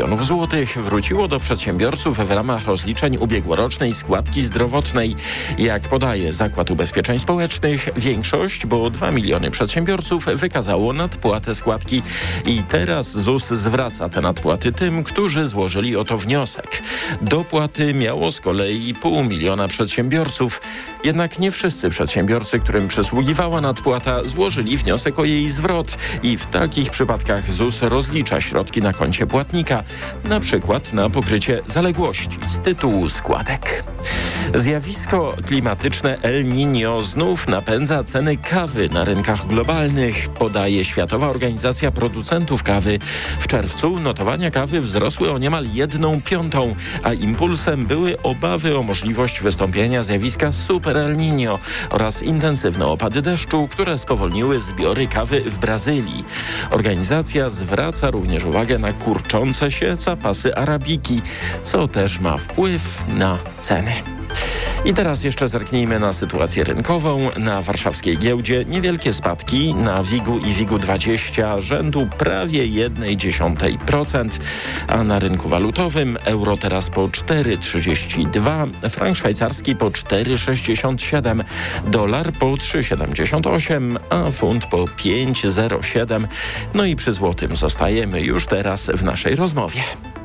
milionów złotych wróciło do przedsiębiorców w ramach rozliczeń ubiegłorocznej składki zdrowotnej. Jak podaje Zakład Ubezpieczeń Społecznych, większość, bo 2 miliony przedsiębiorców wykazało nadpłatę składki i teraz ZUS zwraca te nadpłaty tym, którzy złożyli o to wniosek. Dopłaty miało z kolei 0,5 miliona przedsiębiorców. Jednak nie wszyscy przedsiębiorcy, którym przysługiwała nadpłata, złożyli wniosek o jej zwrot i w takich przypadkach ZUS rozlicza środki na koncie płatnika, na przykład na pokrycie zaległości z tytułu składek. Zjawisko klimatyczne El Niño znów napędza ceny kawy na rynkach globalnych, podaje Światowa Organizacja Producentów Kawy. W czerwcu notowania kawy wzrosły o niemal 1/5, a impulsem były obawy o możliwość wystąpienia zjawiska Super El Niño oraz intensywne opady deszczu, które spowolniły zbiory kawy w Brazylii. Organizacja zwraca również uwagę na kurczące się zapasy arabiki, co też ma wpływ na ceny. I teraz jeszcze zerknijmy na sytuację rynkową. Na warszawskiej giełdzie niewielkie spadki, na WIG-u i WIG-20 rzędu prawie 0,1%, a na rynku walutowym euro teraz po 4,32, frank szwajcarski po 4,67, dolar po 3,78, a funt po 5,07. No i przy złotym zostajemy już teraz w naszej rozmowie.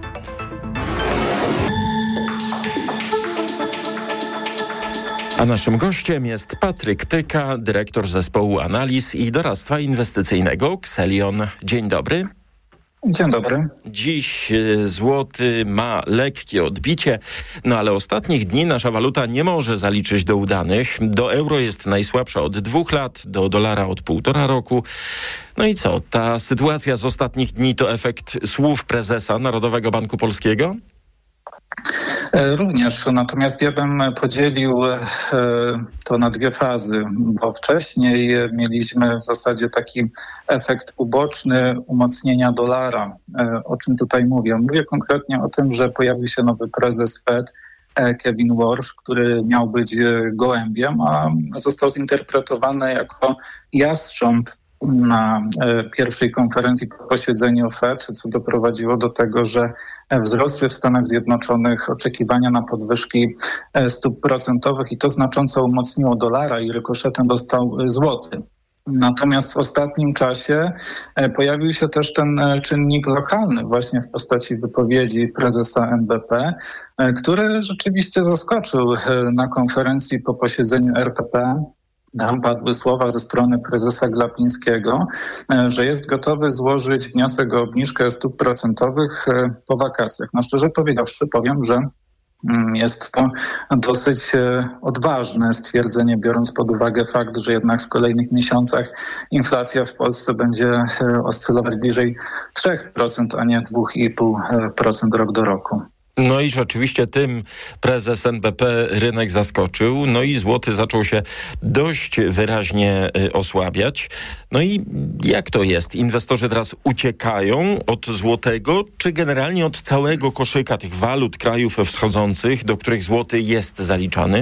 A naszym gościem jest Patryk Pyka, dyrektor zespołu analiz i doradztwa inwestycyjnego Xelion. Dzień dobry. Dzień dobry. Dziś złoty ma lekkie odbicie, no ale ostatnich dni nasza waluta nie może zaliczyć do udanych. Do euro jest najsłabsza od 2 lat, do dolara od 1,5 roku. No i co, ta sytuacja z ostatnich dni to efekt słów prezesa Narodowego Banku Polskiego? Również, natomiast ja bym podzielił to na 2 fazy, bo wcześniej mieliśmy w zasadzie taki efekt uboczny umocnienia dolara. O czym tutaj mówię? Mówię konkretnie o tym, że pojawił się nowy prezes Fed, Kevin Warsh, który miał być gołębiem, a został zinterpretowany jako jastrząb na pierwszej konferencji po posiedzeniu Fed, co doprowadziło do tego, że wzrosły w Stanach Zjednoczonych oczekiwania na podwyżki stóp procentowych i to znacząco umocniło dolara i rykoszetem dostał złoty. Natomiast w ostatnim czasie pojawił się też ten czynnik lokalny właśnie w postaci wypowiedzi prezesa NBP, który rzeczywiście zaskoczył na konferencji po posiedzeniu RPP. Tam padły słowa ze strony prezesa Glapińskiego, że jest gotowy złożyć wniosek o obniżkę stóp procentowych po wakacjach. No szczerze powiedziawszy, powiem, że jest to dosyć odważne stwierdzenie, biorąc pod uwagę fakt, że jednak w kolejnych miesiącach inflacja w Polsce będzie oscylować bliżej 3%, a nie 2,5% rok do roku. No i rzeczywiście tym prezes NBP rynek zaskoczył, no i złoty zaczął się dość wyraźnie osłabiać. No i jak to jest? Inwestorzy teraz uciekają od złotego, czy generalnie od całego koszyka tych walut krajów wschodzących, do których złoty jest zaliczany?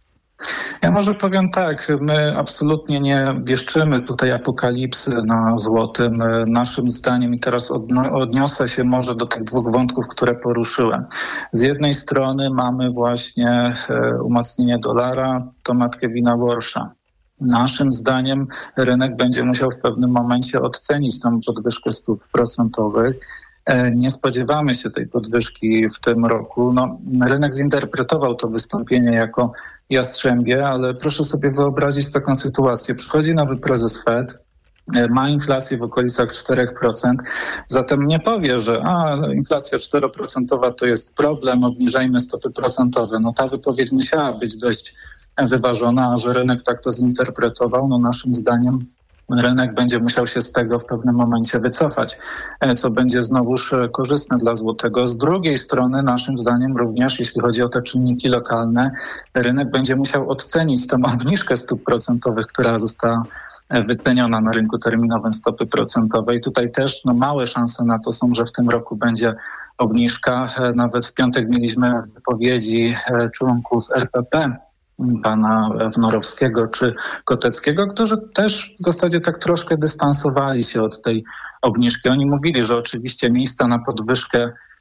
Ja może powiem tak, my absolutnie nie wieszczymy tutaj apokalipsy na złotym. Naszym zdaniem, i teraz odniosę się może do tych 2 wątków, które poruszyłem. Z jednej strony mamy właśnie umocnienie dolara, temat Kevina Warsha. Naszym zdaniem rynek będzie musiał w pewnym momencie odcenić tą podwyżkę stóp procentowych. Nie spodziewamy się tej podwyżki w tym roku. No, rynek zinterpretował to wystąpienie jako jastrzębie, ale proszę sobie wyobrazić taką sytuację. Przychodzi nowy prezes Fed, ma inflację w okolicach 4%, zatem nie powie, że inflacja 4% to jest problem, obniżajmy stopy procentowe. No ta wypowiedź musiała być dość wyważona, a że rynek tak to zinterpretował, no naszym zdaniem rynek będzie musiał się z tego w pewnym momencie wycofać, co będzie znowuż korzystne dla złotego. Z drugiej strony, naszym zdaniem również, jeśli chodzi o te czynniki lokalne, rynek będzie musiał odcenić tę obniżkę stóp procentowych, która została wyceniona na rynku terminowym stopy procentowej. Tutaj też małe szanse na to są, że w tym roku będzie obniżka. Nawet w piątek mieliśmy wypowiedzi członków RPP, pana Wnorowskiego czy Koteckiego, którzy też w zasadzie tak troszkę dystansowali się od tej obniżki. Oni mówili, że oczywiście miejsca na podwyżkę